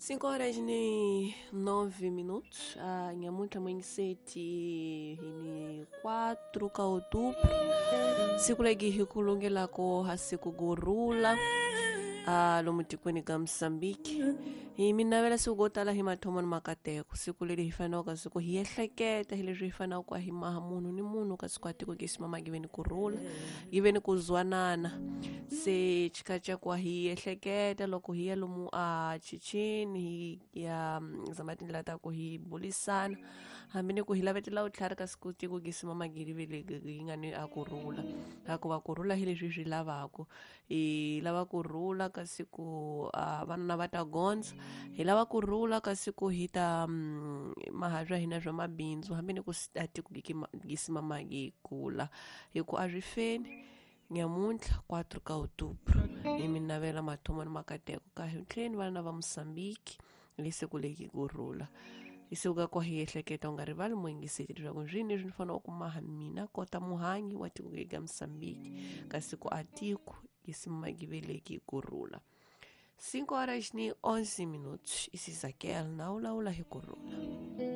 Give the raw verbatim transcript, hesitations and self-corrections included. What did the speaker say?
cinco horas e nove minutos. A nyamuta mwenye seti hini quatro ka outubro. Siku legi hikulungela ko hasiku gurula. A lomutikweni ka Msambiki. Hi minavela siku gotala himatomon makateko. Siku leli hifanoka siku hiyehleketa hili hifana kwa himaha munu ni munu kasikwati kwa kisimama giveni kurula. Giveni kuzwanana. Se chikacha kwa hiyehleketa loko hiya lumu a chichini hi ya zamati nilata ko hi bulisana. Hambini ko hilavetela utlhara kasikuti ko kisimama girivele ngani akurula. Hako wakurula hili jiji lavako. I lava kurula kasiku uh, vana vatagonza hilava kurula kasiku hita um, mahajwa hina jwa mabinzu hambini kusitati kugisimama gikula hiku ajifeni nyamuntla quatro ka outubro imi navela mathomo ni makateko kahitleni vana va Msambiki lisiku leki kurula isuka kwa hiyehleketa ungarivali mwengiseti dragonjini jinfana okumaha mina kota muhangi wati kugega Msambiki kasiku atiku kisimama giveleki kurula cinco horas ni onze minutos isizakel naula ula hikurula